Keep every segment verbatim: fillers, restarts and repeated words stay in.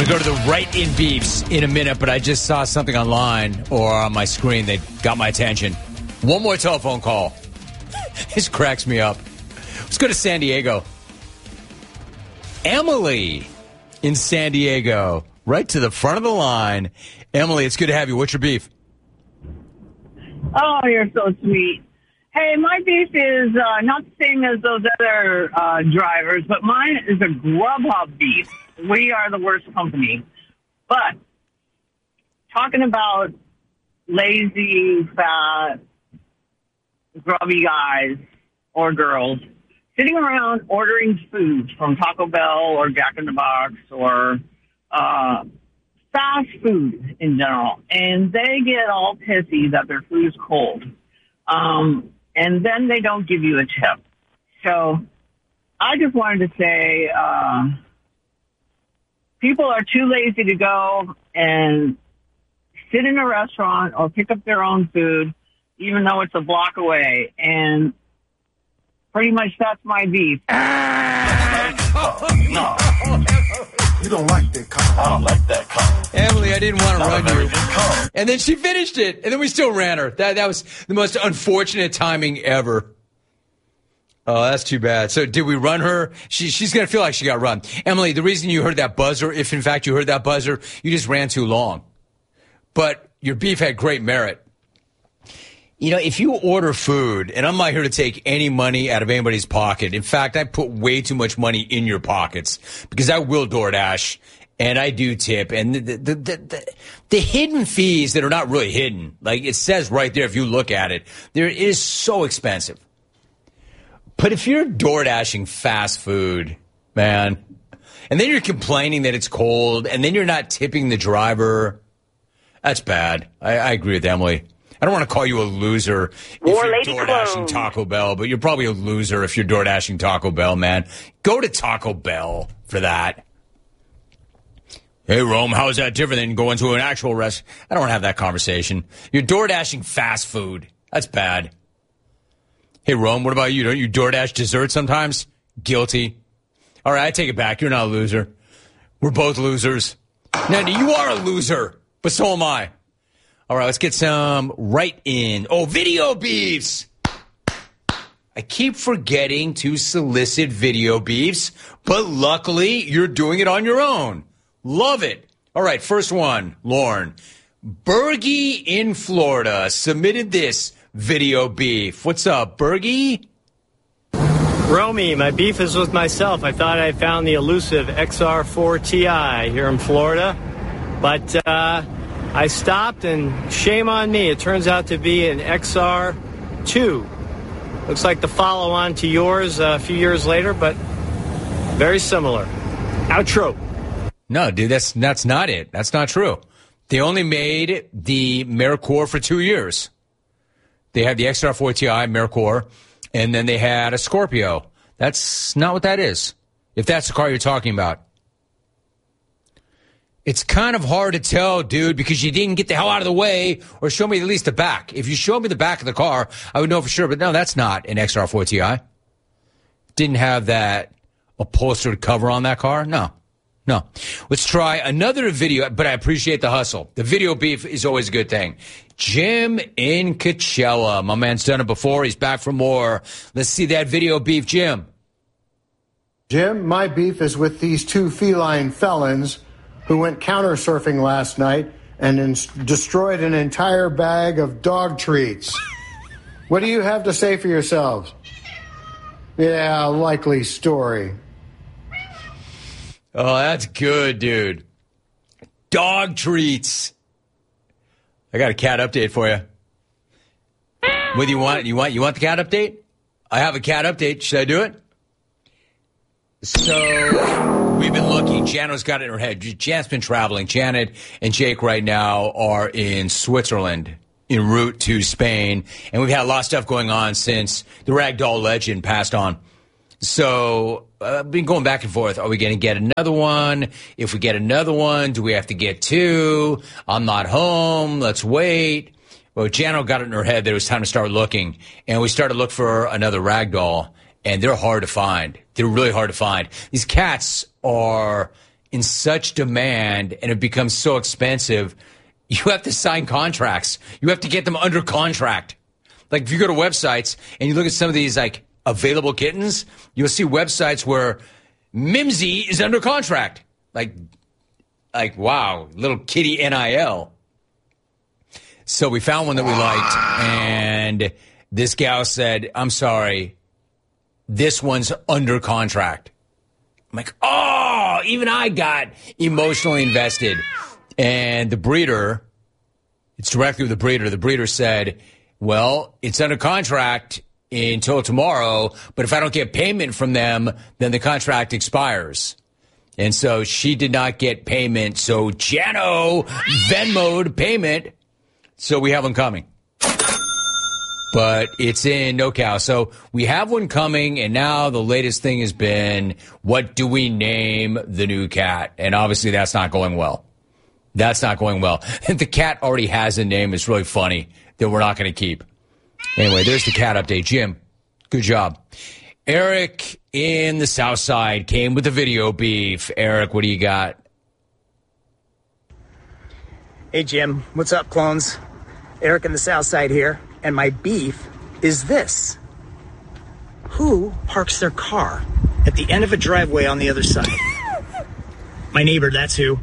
to go to the Right In Beefs in a minute, but I just saw something online or on my screen that got my attention. One more telephone call. This cracks me up. Let's go to San Diego. Emily in San Diego, right to the front of the line. Emily, it's good to have you. What's your beef? Oh, you're so sweet. Hey, my beef is uh, not the same as those other uh, drivers, but mine is a Grubhub beef. We are the worst company. But talking about lazy, fat, grubby guys or girls sitting around ordering food from Taco Bell or Jack in the Box or uh, fast food in general, and they get all pissy that their food is cold. Um, and then they don't give you a tip. So I just wanted to say uh, people are too lazy to go and sit in a restaurant or pick up their own food, even though it's a block away. And pretty much that's my beef. No. You don't like that car. I don't like that car. Emily, I didn't want to Not run you. car. And then she finished it. And then we still ran her. That that was the most unfortunate timing ever. Oh, that's too bad. So did we run her? She, she's going to feel like she got run. Emily, the reason you heard that buzzer, if in fact you heard that buzzer, you just ran too long. But your beef had great merit. You know, if you order food, and I'm not here to take any money out of anybody's pocket. In fact, I put way too much money in your pockets because I will DoorDash and I do tip. And the, the, the, the, the hidden fees that are not really hidden, like it says right there if you look at it, there is so expensive. But if you're DoorDashing fast food, man, and then you're complaining that it's cold and then you're not tipping the driver, that's bad. I, I agree with Emily. I don't want to call you a loser if More you're lady DoorDashing clothes. Taco Bell, but you're probably a loser if you're DoorDashing Taco Bell, man. Go to Taco Bell for that. Hey, Rome, how is that different than going to an actual restaurant? I don't want to have that conversation. You're DoorDashing fast food. That's bad. Hey, Rome, what about you? Don't you DoorDash dessert sometimes? Guilty. All right, I take it back. You're not a loser. We're both losers. Now, you are a loser, but so am I. All right, let's get some right in. Oh, video beefs. I keep forgetting to solicit video beefs, but luckily you're doing it on your own. Love it. All right, first one, Lauren. Bergie in Florida submitted this video beef. What's up, Bergie? Romy, my beef is with myself. I thought I found the elusive X R four T I here in Florida, but uh, I stopped, and shame on me. It turns out to be an X R two. Looks like the follow-on to yours uh, a few years later, but very similar. Outro. No, dude, that's that's not it. That's not true. They only made the Mercor for two years. They had the X R four T I Mercor, and then they had a Scorpio. That's not what that is, if that's the car you're talking about. It's kind of hard to tell, dude, because you didn't get the hell out of the way or show me at least the back. If you showed me the back of the car, I would know for sure. But no, that's not an X R four T I. Didn't have that upholstered cover on that car. No, no. Let's try another video, but I appreciate the hustle. The video beef is always a good thing. Jim in Coachella. My man's done it before. He's back for more. Let's see that video beef, Jim. Jim, my beef is with these two feline felons who went counter surfing last night and in- destroyed an entire bag of dog treats. What do you have to say for yourselves? Yeah, likely story. Oh, that's good, dude. Dog treats. I got a cat update for you. What do you want? You want you want the cat update? I have a cat update. Should I do it? So we've been looking. Jano's got it in her head. Jan's been traveling. Janet and Jake right now are in Switzerland en route to Spain. And we've had a lot of stuff going on since the Ragdoll legend passed on. So I've uh, been going back and forth. Are we going to get another one? If we get another one, do we have to get two? I'm not home. Let's wait. Well, Jano got it in her head that it was time to start looking. And we started to look for another Ragdoll. And they're hard to find. They're really hard to find. These cats are in such demand and it becomes so expensive, you have to sign contracts. You have to get them under contract. Like if you go to websites and you look at some of these like available kittens, you'll see websites where Mimsy is under contract. Like, like wow, little kitty N I L. So we found one that we liked, and this gal said, I'm sorry, this one's under contract. I'm like, oh, even I got emotionally invested. And the breeder, it's directly with the breeder. The breeder said, well, it's under contract until tomorrow, but if I don't get payment from them, then the contract expires. And so she did not get payment. So Jano Venmo'd payment. So we have one coming. But it's in NoCal. So we have one coming, and now the latest thing has been, what do we name the new cat? And obviously that's not going well. That's not going well. The cat already has a name. It's really funny that we're not going to keep. Anyway, there's the cat update. Jim, good job. Eric in the South Side came with the video beef. Eric, what do you got? Hey, Jim. What's up, clones? Eric in the South Side here. And my beef is this. Who parks their car at the end of a driveway on the other side? My neighbor, that's who.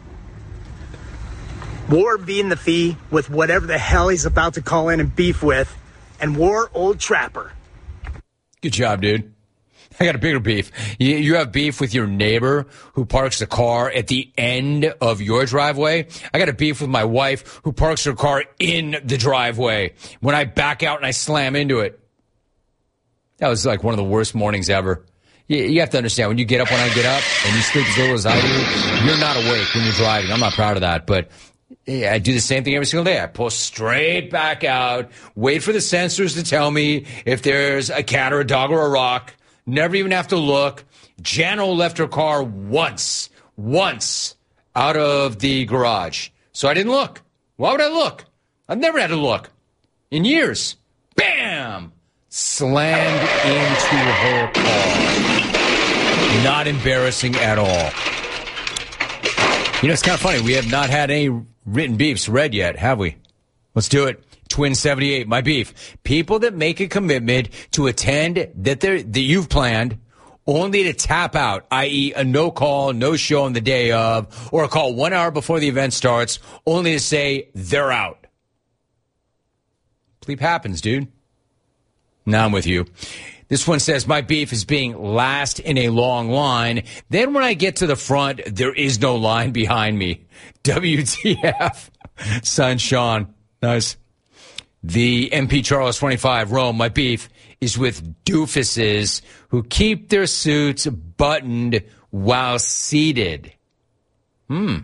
War being the fee with whatever the hell he's about to call in and beef with. And War Old Trapper. Good job, dude. I got a bigger beef. You, you have beef with your neighbor who parks the car at the end of your driveway. I got a beef with my wife who parks her car in the driveway when I back out and I slam into it. That was like one of the worst mornings ever. You, you have to understand, when you get up when I get up and you sleep as little as I do, you're not awake when you're driving. I'm not proud of that, but yeah, I do the same thing every single day. I pull straight back out, wait for the sensors to tell me if there's a cat or a dog or a rock. Never even have to look. Jano left her car once, once out of the garage. So I didn't look. Why would I look? I've never had to look in years. Bam! Slammed into her car. Not embarrassing at all. You know, it's kind of funny. We have not had any written beefs read yet, have we? Let's do it. Twin seventy-eight, my beef. People that make a commitment to attend that they're, that you've planned only to tap out, that is a no call, no show on the day of, or a call one hour before the event starts, only to say they're out. Bleep happens, dude. Now I'm with you. This one says, my beef is being last in a long line. Then when I get to the front, there is no line behind me. W T F. Son Sean. Nice. The M P Charles twenty-five, Rome, my beef is with doofuses who keep their suits buttoned while seated. Hmm.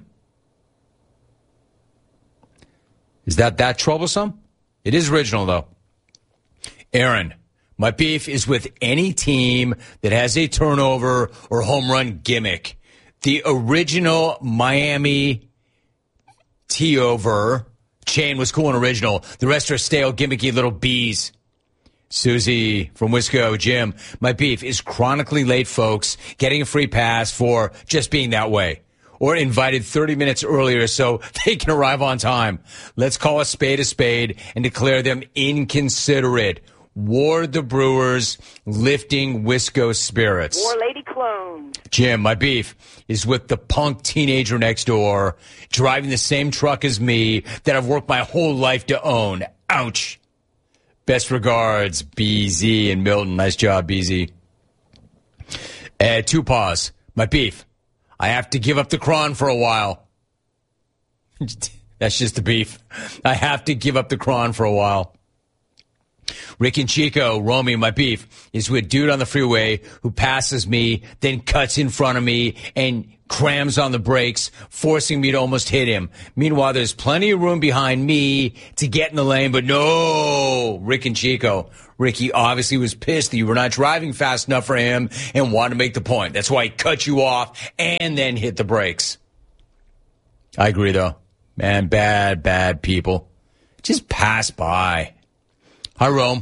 Is that that troublesome? It is original, though. Aaron, my beef is with any team that has a turnover or home run gimmick. The original Miami T-over chain was cool and original. The rest are stale, gimmicky little bees. Susie from Wisco, Jim, my beef is chronically late folks getting a free pass for just being that way. Or invited thirty minutes earlier so they can arrive on time. Let's call a spade a spade and declare them inconsiderate. Ward the Brewers, lifting Wisco spirits. War Lady Clone. Jim, my beef is with the punk teenager next door, driving the same truck as me that I've worked my whole life to own. Ouch. Best regards, B Z and Milton. Nice job, B Z. Uh, two paws. My beef. I have to give up the Kron for a while. That's just the beef. I have to give up the Kron for a while. Rick and Chico, Romy, my beef is with dude on the freeway who passes me, then cuts in front of me and crams on the brakes, forcing me to almost hit him. Meanwhile, there's plenty of room behind me to get in the lane, but no, Rick and Chico. Ricky obviously was pissed that you were not driving fast enough for him and wanted to make the point. That's why he cut you off and then hit the brakes. I agree, though. Man, bad, bad people. Just pass by. Hi, Rome.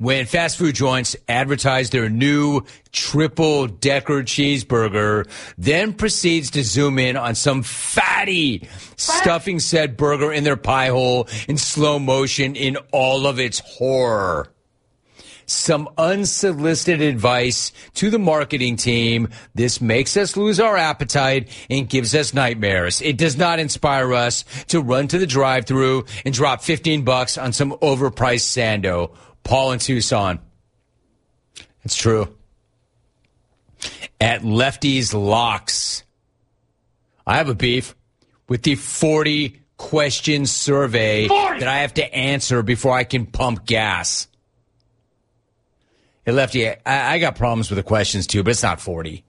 when fast food joints advertise their new triple-decker cheeseburger, then proceeds to zoom in on some fatty stuffing said burger in their pie hole in slow motion in all of its horror. Some unsolicited advice to the marketing team. This makes us lose our appetite and gives us nightmares. It does not inspire us to run to the drive-thru and drop fifteen bucks on some overpriced Sando. Paul in Tucson. It's true. At Lefty's Locks, I have a beef with the forty question survey forty that I have to answer before I can pump gas. Hey, Lefty, I, I got problems with the questions too, but it's not forty.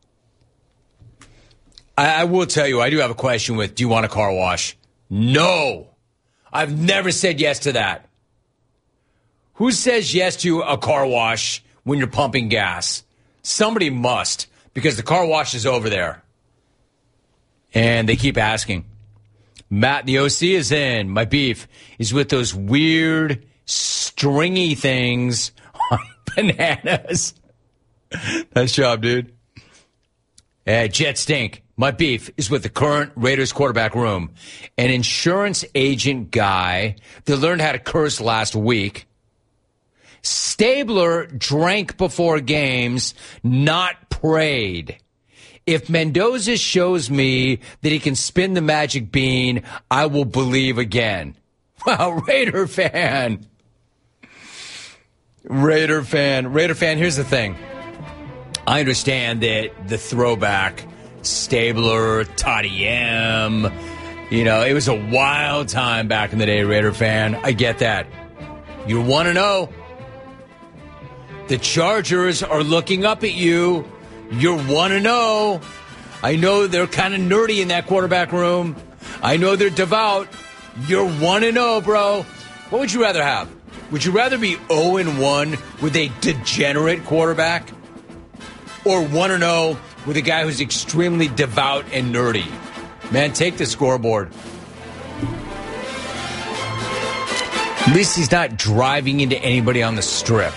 I, I will tell you, I do have a question with, do you want a car wash? No. I've never said yes to that. Who says yes to a car wash when you're pumping gas? Somebody must, because the car wash is over there. And they keep asking. Matt, the O C is in. My beef is with those weird, stringy things on bananas. Nice job, dude. Hey, Jet Stink. My beef is with the current Raiders quarterback room. An insurance agent guy that learned how to curse last week. Stabler drank before games, not prayed. If Mendoza shows me that he can spin the magic bean, I will believe again. Wow, Raider fan. Raider fan. Raider fan, here's the thing. I understand that the throwback, Stabler, Toddy M, you know, it was a wild time back in the day, Raider fan. I get that. You want to know. The Chargers are looking up at you. You want to know. I know they're kind of nerdy in that quarterback room. I know they're devout. You want to know, bro. What would you rather have? Would you rather be oh and one with a degenerate quarterback? Or one and oh with a guy who's extremely devout and nerdy? Man, take the scoreboard. At least he's not driving into anybody on the strip.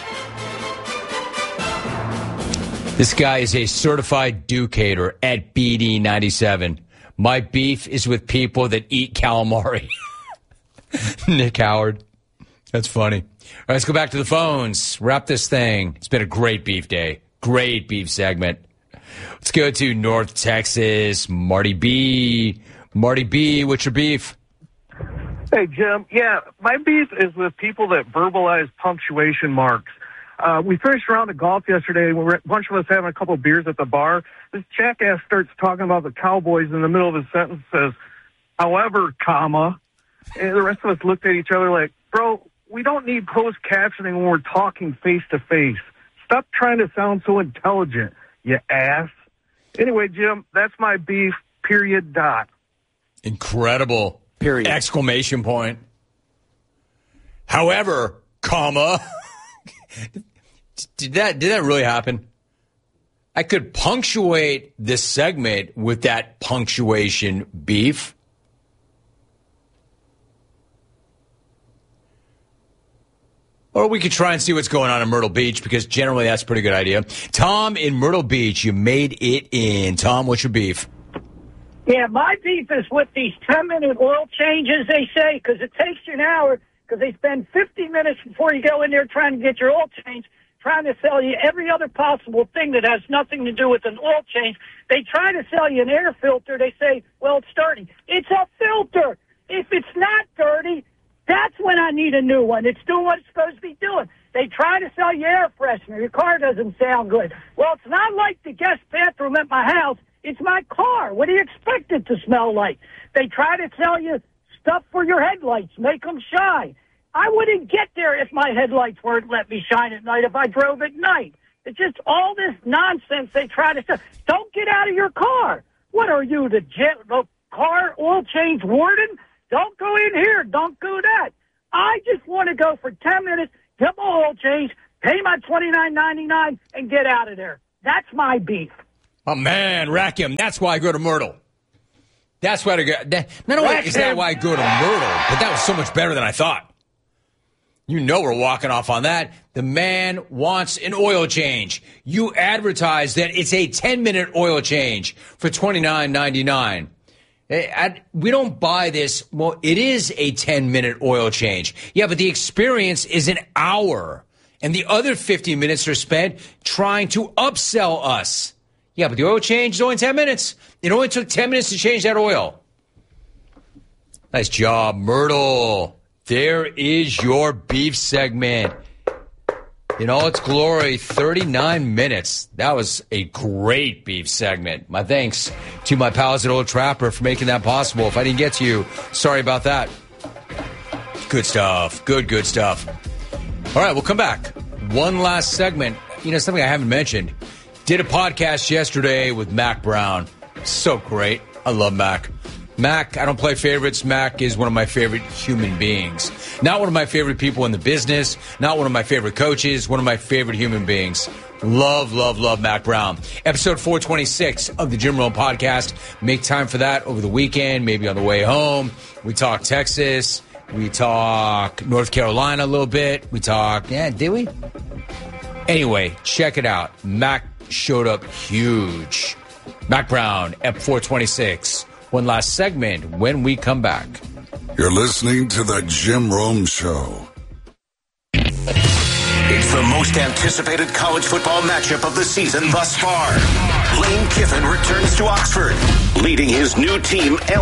This guy is a certified Duke-hater at B D ninety-seven. My beef is with people that eat calamari. Nick Howard. That's funny. All right, let's go back to the phones. Wrap this thing. It's been a great beef day. Great beef segment. Let's go to North Texas. Marty B. Marty B, what's your beef? Hey, Jim. Yeah, my beef is with people that verbalize punctuation marks. Uh, we finished a round of golf yesterday. We were, a bunch of us having a couple of beers at the bar. This jackass starts talking about the Cowboys in the middle of his sentence, says, however, comma. And the rest of us looked at each other like, bro, we don't need closed captioning when we're talking face-to-face. Stop trying to sound so intelligent, you ass. Anyway, Jim, that's my beef, period, dot. Incredible. Period. Exclamation point. However, comma. Did that did that really happen? I could punctuate this segment with that punctuation beef. Or we could try and see what's going on in Myrtle Beach, because generally that's a pretty good idea. Tom in Myrtle Beach, you made it in. Tom, what's your beef? Yeah, my beef is with these ten-minute oil changes, they say, because it takes you an hour, because they spend fifty minutes before you go in there trying to get your oil change, trying to sell you every other possible thing that has nothing to do with an oil change. They try to sell you an air filter. They say, well, it's dirty. It's a filter. If it's not dirty, that's when I need a new one. It's doing what it's supposed to be doing. They try to sell you air freshener. Your car doesn't sound good. Well, it's not like the guest bathroom at my house. It's my car. What do you expect it to smell like? They try to sell you stuff for your headlights, make them shine. I wouldn't get there if my headlights weren't let me shine at night if I drove at night. It's just all this nonsense they try to sell. Don't get out of your car. What are you, the, jet, the car oil change warden? Don't go in here. Don't do that. I just want to go for ten minutes, get my oil change, pay my twenty-nine ninety-nine, and get out of there. That's my beef. Oh, man, Rackham. That's why I go to Myrtle. That's why I go. That, not only is that why I go to Myrtle, but that was so much better than I thought. You know we're walking off on that. The man wants an oil change. You advertise that it's a ten-minute oil change for twenty-nine ninety-nine. We don't buy this. Well, it is a ten-minute oil change. Yeah, but the experience is an hour. And the other fifty minutes are spent trying to upsell us. Yeah, but the oil change is only ten minutes. It only took ten minutes to change that oil. Nice job, Myrtle. There is your beef segment. In all its glory, thirty-nine minutes. That was a great beef segment. My thanks to my pals at Old Trapper for making that possible. If I didn't get to you, sorry about that. Good stuff. Good, good stuff. All right, we'll come back. One last segment. You know, something I haven't mentioned. Did a podcast yesterday with Mac Brown. So great. I love Mac. Mac, I don't play favorites. Mac is one of my favorite human beings. Not one of my favorite people in the business. Not one of my favorite coaches. One of my favorite human beings. Love, love, love Mac Brown. Episode four twenty-six of the Jim Rome Podcast. Make time for that over the weekend, maybe on the way home. We talk Texas. We talk North Carolina a little bit. We talk, yeah, did we? Anyway, check it out. Mac showed up huge. Mac Brown, Ep four twenty-six. One last segment when we come back. You're listening to the Jim Rome Show. It's the most anticipated college football matchup of the season thus far. Lane Kiffin returns to Oxford, leading his new team, L